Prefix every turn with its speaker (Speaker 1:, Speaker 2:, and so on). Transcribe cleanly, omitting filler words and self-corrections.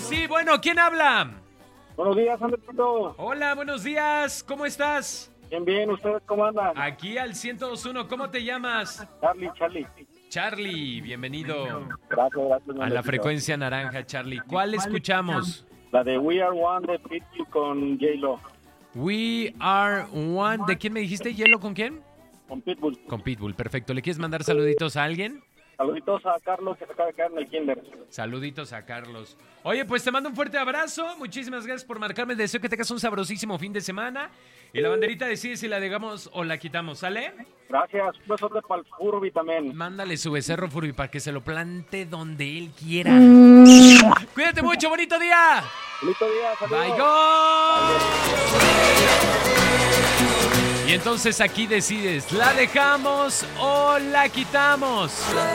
Speaker 1: Sí, bueno, ¿quién habla?
Speaker 2: Buenos días, Andresito.
Speaker 1: Hola, buenos días. ¿Cómo estás?
Speaker 2: Bien, bien. ¿Ustedes cómo andan?
Speaker 1: Aquí al 102.1. ¿Cómo te llamas?
Speaker 2: Charlie.
Speaker 1: Charlie, bienvenido
Speaker 2: Gracias.
Speaker 1: a la frecuencia naranja, Charlie. ¿Cuál escuchamos?
Speaker 2: La de We Are One de Pitbull con J-Lo.
Speaker 1: We Are One. ¿De quién me dijiste? ¿Hielo con quién?
Speaker 2: Con Pitbull.
Speaker 1: Con Pitbull, perfecto. ¿Le quieres mandar saluditos a alguien?
Speaker 2: Saluditos a Carlos, que se acaba de quedar en el kinder.
Speaker 1: Saluditos a Carlos. Oye, pues te mando un fuerte abrazo. Muchísimas gracias por marcarme. Deseo que tengas un sabrosísimo fin de semana. Y la banderita decide si la dejamos o la quitamos, ¿sale?
Speaker 2: Gracias. Un besote para el Furby también.
Speaker 1: Mándale su becerro, Furby, para que se lo plante donde él quiera. Cuídate mucho, bonito día.
Speaker 2: Bonito día, saludos.
Speaker 1: Bye, go. Y entonces aquí decides, ¿la dejamos o la quitamos?